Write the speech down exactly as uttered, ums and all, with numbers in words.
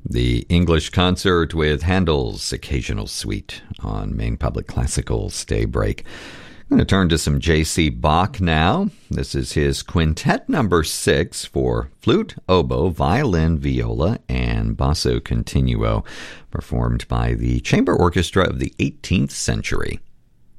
The English Concert with Handel's Occasional Suite on Maine Public Classical's Daybreak. I'm going to turn to some J C. Bach now. This is his Quintet Number Six for flute, oboe, violin, viola, and basso continuo, performed by the Chamber Orchestra of the eighteenth century.